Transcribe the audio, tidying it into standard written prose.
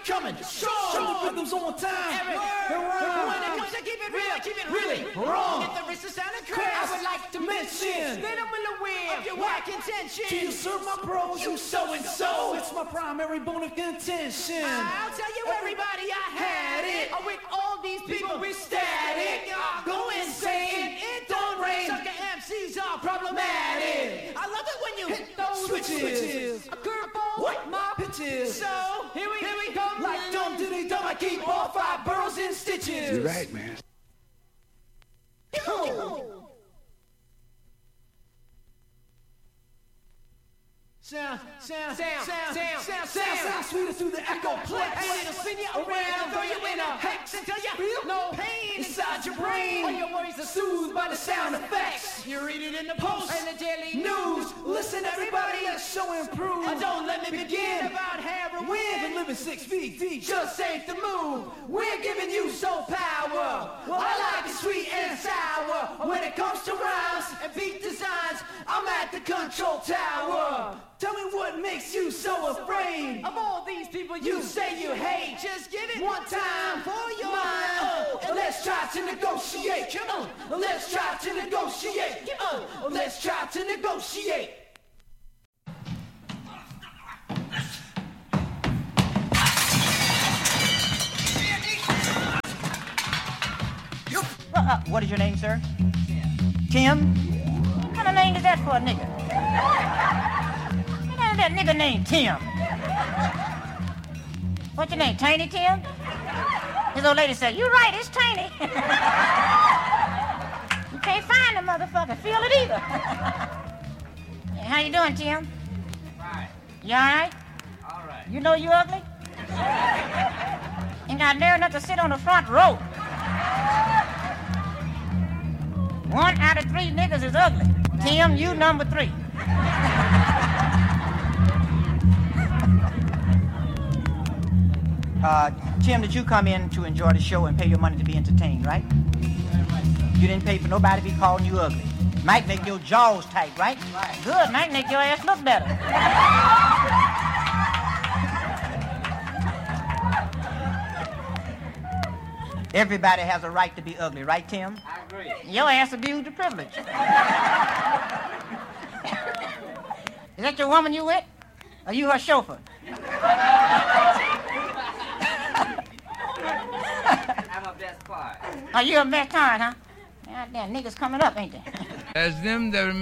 coming. Show the rhythms on time. When it comes to keep it really wrong. Get the wrist to sound crass. I would like to mention that I'm well aware of your whack intention. Can you serve my bros, you so-and-so? It's my primary bone of contention. I'll tell you everybody I had it. With all these people we static. Go insane, it don't rain. Sucker MCs are problematic. I love it when you hit those switches. A curveball, what my pitches. So here we go. Like dumb diddy dumb, I keep all 5 boroughs in stitches. You're right, man. Sound sweeter through the echoplex. And it'll spin you around, throw you in a hex until you feel no pain inside your brain. All your worries are soothed by the sound effects. You read it in the Post and the Daily News. Listen, everybody, let's show and prove. Don't let me begin about heroin and living 6 feet deep. Just ain't the move. We're giving you soul power. Well, I like it sweet and sour. When it comes to rhymes and beat designs, I'm at the control tower. Tell me what makes you so afraid of all these people you say you hate. Just give it one time for your mind. And let's try to negotiate. Come on, let's try to negotiate. Come on, let's try to negotiate. What is your name, sir? Tim. What kind of name is that for a nigga? That nigga named Tim. What's your name, Tiny Tim? His old lady said, "You're right, it's Tiny." You can't find the motherfucker, feel it either. How you doing, Tim? Right. You all right? All right. You know you ugly? Ain't got nerve enough to sit on the front row. 1 out of 3 niggas is ugly. Tim, you number 3. Tim, did you come in to enjoy the show and pay your money to be entertained, right? You didn't pay for nobody to be calling you ugly. Might make your jaws tight, right? Good, might make your ass look better. Everybody has a right to be ugly, right, Tim? I agree. Your ass abused the privilege. Is that your woman you with? Are you her chauffeur? I'm a best part. Are you a best part, huh? God damn, niggas coming up, ain't they? As them that